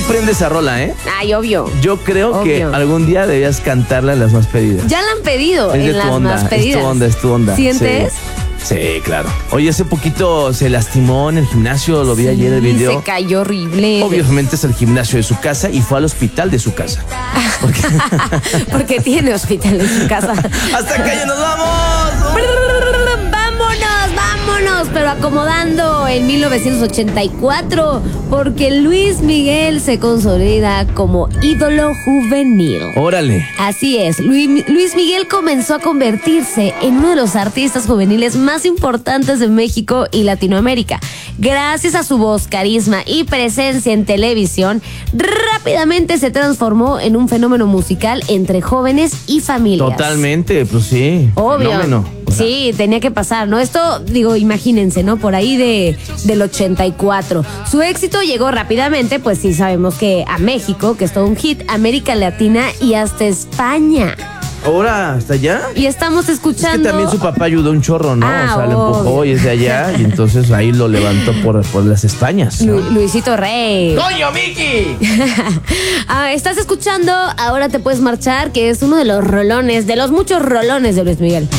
prende esa rola, ¿eh? Ay, obvio. Yo creo que Obvio. algún día debías cantarla en las más pedidas. Ya la han pedido Es de en tu las onda, más pedidas. es tu onda. ¿Sientes? Sí, claro. Oye, hace poquito se lastimó en el gimnasio, lo vi ayer el Sí, video. se cayó horrible. Obviamente es el gimnasio de su casa y fue al hospital de su casa. Porque tiene hospital en su casa. ¡Hasta acá ya nos vamos! Vámonos, pero acomodando en 1984, porque Luis Miguel se consolida como ídolo juvenil. Órale. Así es, Luis Miguel comenzó a convertirse en uno de los artistas juveniles más importantes de México y Latinoamérica. Gracias a su voz, carisma y presencia en televisión, rápidamente se transformó en un fenómeno musical entre jóvenes y familias. Totalmente, pues sí. Obvio. Fenómeno. Sí, tenía que pasar, ¿no? Esto, digo, imagínense, ¿no? Por ahí del 84. Su éxito llegó rápidamente, pues sí sabemos que a México, que es todo un hit, América Latina y hasta España. ¿Ahora hasta allá? Y estamos escuchando... Es que también su papá ayudó un chorro, ¿no? Ah, o sea, le empujó y es de allá y entonces ahí lo levantó por las Españas, ¿no? Luisito Rey. ¡Coño, Miki! Estás escuchando Ahora te puedes marchar, que es uno de los rolones, de los muchos rolones de Luis Miguel.